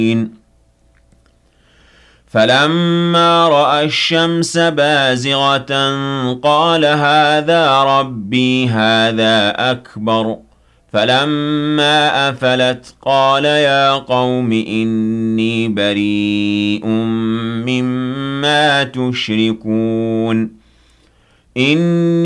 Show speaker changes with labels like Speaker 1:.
Speaker 1: فَلَمَّا رَأَى الشَّمْسَ بَازِغَةً قَالَ هَٰذَا رَبِّي هَٰذَا أَكْبَرُ فَلَمَّا أَفَلَتْ قَالَ يَا قَوْمِ إِنِّي بَرِيءٌ مِّمَّا تُشْرِكُونَ